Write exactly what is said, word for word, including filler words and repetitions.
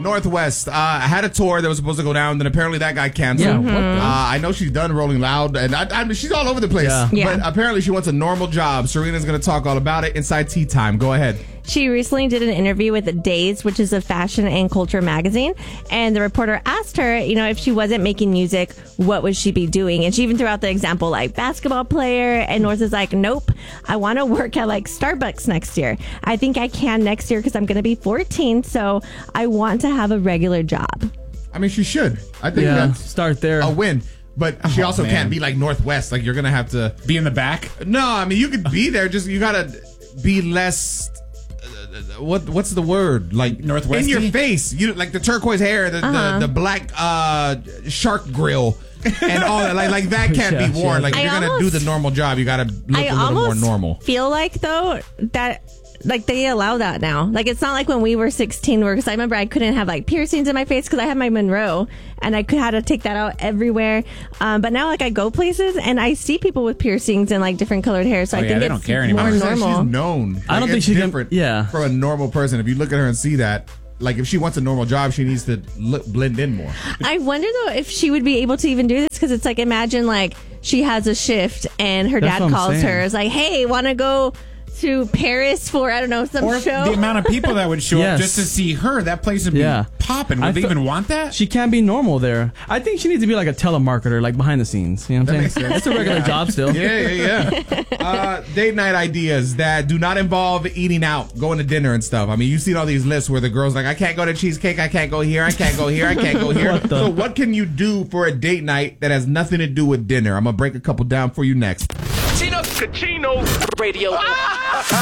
Northwest. Uh, I had a tour that was supposed to go down, then apparently that got canceled. Yeah, what the- uh, I know she's done Rolling Loud, and I, I mean, she's all over the place. Yeah. Yeah. But apparently she wants a normal job. Serena's going to talk all about it inside Tea Time. Go ahead. She recently did an interview with Dazed, which is a fashion and culture magazine. And the reporter asked her, you know, if she wasn't making music, what would she be doing? And she even threw out the example like basketball player. And North is like, nope, I want to work at like Starbucks next year. I think I can next year because I'm going to be fourteen. So I want to have a regular job. I mean, she should. I think Yeah, that's start there. a win. But she Oh, also man. can't be like Northwest. Like, you're going to have to... Be in the back. No, I mean, you could be there. Just, you got to be less... What what's the word? Like Northwesty? in your face, you like the turquoise hair, the Uh-huh. the, the black uh, shark grill, and all that. Like like that can't Yeah, be worn. yeah. Like if I you're gonna almost- do the normal job, you gotta look I a little more almost normal. feel like, though, that... Like, they allow that now. Like, it's not like when we were sixteen, where, because I remember I couldn't have, like, piercings in my face because I had my Monroe, and I could had to take that out everywhere. Um, but now, like, I go places, and I see people with piercings and, like, different colored hair, so Oh, I yeah, think they it's don't care more anymore. I'm saying normal. she's known. I don't Like, think it's she can- different. yeah. For a normal person, if you look at her and see that, like if she wants a normal job, she needs to look, blend in more. I wonder, though, if she would be able to even do this, because it's like, imagine, like, she has a shift, and her That's dad what I'm calls saying. her, is like, hey, want to go to Paris for, I don't know, some Or show? the amount of people that would show Yes. up just to see her. That place would be Yeah. popping. Would I they fe- even want that? She can't be normal there. I think she needs to be like a telemarketer, like behind the scenes. You know what I'm That saying? makes sense. It's a regular job still. Yeah, yeah, yeah. uh, date night ideas that do not involve eating out, going to dinner and stuff. I mean, you've seen all these lists where the girl's like, I can't go to Cheesecake, I can't go here, I can't go here, I can't go here. What the- So what can you do for a date night that has nothing to do with dinner? I'm going to break a couple down for you next. Kachino Radio.